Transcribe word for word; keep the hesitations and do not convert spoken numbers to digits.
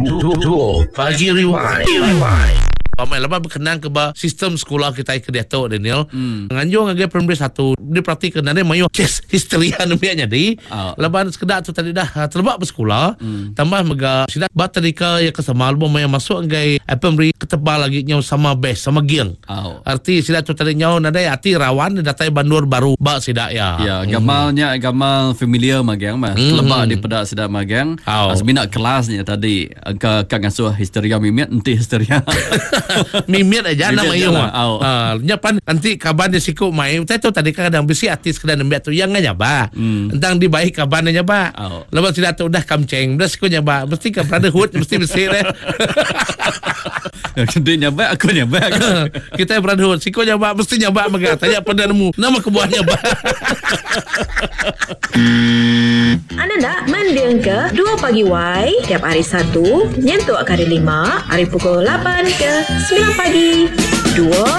Duo Pagi Rewind. Pamai lepas berkenan ke bah sistem sekolah kita ke dia tahu Daniel. Hmm. Nganjung agak primary satu dia praktik nade mayo kes history anu nya di. Oh. Lepas sekedar tu tadi dah terlebak bersekolah. Hmm. Tambah mega sidak bat tadika ya kesama album yang masuk ngai primary ketebal lagi nyau sama best sama giang. Oh. Arti sidak tu tadi nyau nade ati rawan datai bandur baru ba sidak ya. Ya, gamalnya hmm. gamal familiar magang mah. Hmm. Terlebak di pada sidak magang. Oh. Asbina kelasnya tadi ke kang asuh historia mimit enti historia. Mimit aja nama iyo ah nyapan nanti kaban dia siku mai saya tahu tadi kadang besi artis kadang nembak tu yang nyaba hmm. entang di baik kaban nyaba oh. Lepas tidak tahu dah kamceng dah siku nyaba mesti ke brotherhood mesti besi deh dia nyaba aku nyaba kita brotherhood siku nyaba mesti nyaba mega tanya pada nemu nama kebuah nyaba. Anda nak mendiang ke Dua Pagi Y tiap hari Sabtu nyentuh kali lima hari pukul lapan ke sembilan pagi. Dua